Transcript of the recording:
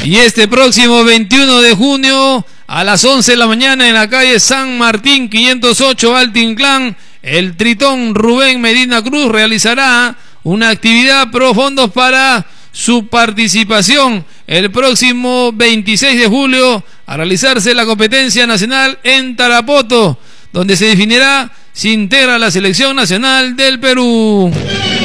Y este próximo 21 de junio a las 11 de la mañana en la calle San Martín 508 Altinclán, el Tritón Rubén Medina Cruz realizará una actividad pro fondos para su participación el próximo 26 de julio a realizarse la competencia nacional en Tarapoto, donde se definirá si integra la selección nacional del Perú.